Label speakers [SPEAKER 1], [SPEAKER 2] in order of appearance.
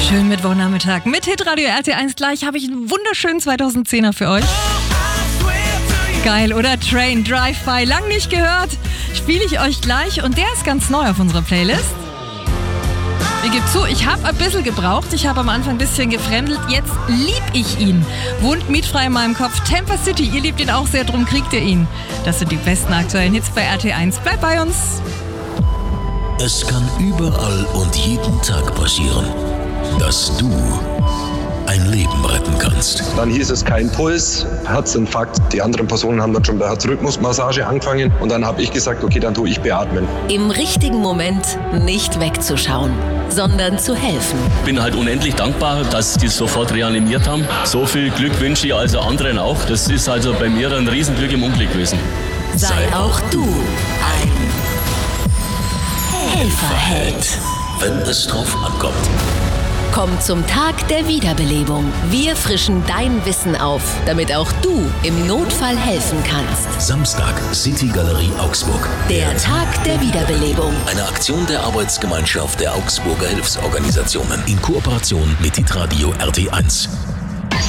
[SPEAKER 1] Schönen Mittwochnachmittag mit Hitradio RT1. Gleich habe ich einen wunderschönen 2010er für euch. Geil, oder? Train, Drive-By, lang nicht gehört. Spiele ich euch gleich und der ist ganz neu auf unserer Playlist. Ich gebe zu, ich habe ein bisschen gebraucht. Ich habe am Anfang ein bisschen gefremdelt. Jetzt lieb ich ihn. Wohnt mietfrei in meinem Kopf. Tampa City, ihr liebt ihn auch sehr, drum kriegt ihr ihn. Das sind die besten aktuellen Hits bei RT1. Bleibt bei uns.
[SPEAKER 2] Es kann überall und jeden Tag passieren, dass du ein Leben retten kannst.
[SPEAKER 3] Dann hieß es kein Puls, Herzinfarkt. Die anderen Personen haben dann schon bei Herzrhythmusmassage angefangen. Und dann habe ich gesagt, okay, dann tue ich beatmen.
[SPEAKER 4] Im richtigen Moment nicht wegzuschauen, sondern zu helfen.
[SPEAKER 5] Ich bin halt unendlich dankbar, dass die sofort reanimiert haben. So viel Glück wünsche ich also anderen auch. Das ist also bei mir ein Riesenglück im Unglück gewesen.
[SPEAKER 4] Sei auch du ein Helferheld.
[SPEAKER 2] Wenn es drauf ankommt.
[SPEAKER 4] Komm zum Tag der Wiederbelebung. Wir frischen dein Wissen auf, damit auch du im Notfall helfen kannst.
[SPEAKER 2] Samstag, City Galerie Augsburg.
[SPEAKER 4] Der Tag der Wiederbelebung.
[SPEAKER 2] Eine Aktion der Arbeitsgemeinschaft der Augsburger Hilfsorganisationen in Kooperation mit Hitradio RT1.